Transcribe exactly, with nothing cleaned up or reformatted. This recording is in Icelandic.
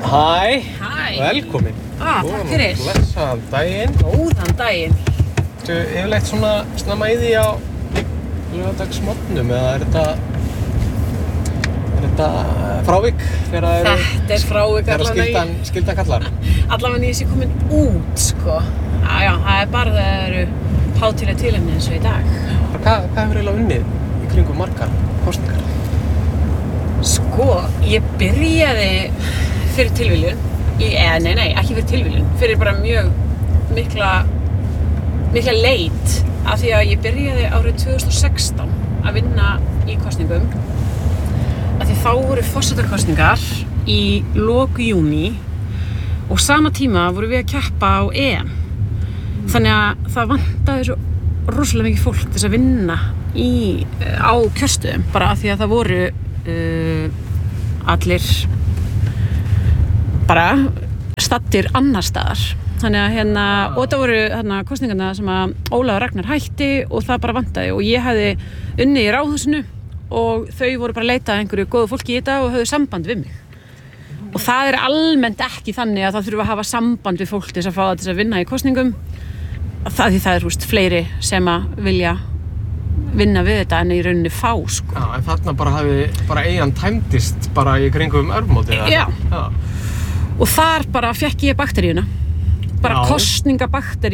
Hæ, Hæ. velkomin. Ah, takk fyrir. Blessaðan daginn. Góðan daginn. Þú yfirleitt svona snemma í því á laugardagsmorgnum eða er þetta er þetta frávik þegar það eru Þetta er frávik þegar allavega í- skyldan, skyldan kallar? Allavega ég sé komin út, sko. Já, já, það er bara þegar það eru hátíðleg tilefni eins og í dag. Hvað, hvað hefur eiginlega unnið í kringum margar kosningar? Sko, ég byrjaði fyrir tilviljun. Í, eða, nei, nei, ekki fyrir tilviljun. Fyrir bara mjög mikla, mikla leit. Af því að ég byrjaði árið tvö þúsund og sextán að vinna í kosningum. Af því þá voru forsetakosningar í lok júní og sama tíma voru við að keppa á E M. Þannig að það vantaði svo rosalega mikið fólk til þess að vinna í, á kjörstöðum bara af því að það voru uh, allir bara staddir annar staðar. Þannig að hérna, og þetta voru hérna kosningarna sem að Ólafur Ragnar hætti og það bara vantaði og ég hefði unnið í Ráðhúsinu og þau voru bara að leita að einhverju góðu fólki í þetta og höfðu samband við mig. Og það er almennt ekki þannig að það þurfa að hafa samband við fólk til þess að fá það til þess að vinna í kosningum. Það því það er húst fleiri sem að vilja vinna við þetta en í rauninni fá, sko. Já, en þarna bara hafi bara eigin tæmdist bara í kringum örmótið. Já. Já. Og þar bara fekk ég bakteríuna. Bara Já. kosningabakteríu.